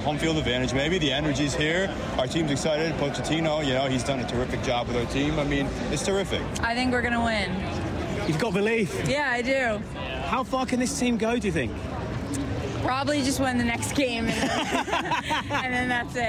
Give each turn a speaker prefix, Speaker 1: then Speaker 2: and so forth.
Speaker 1: home field advantage. Maybe the energy's here. Our team's excited. Pochettino, he's done a terrific job with our team. I mean, it's terrific.
Speaker 2: I think we're going to win.
Speaker 3: You've got belief?
Speaker 2: Yeah, I do.
Speaker 3: How far can this team go, do you think?
Speaker 2: Probably just win the next game, and then that's it.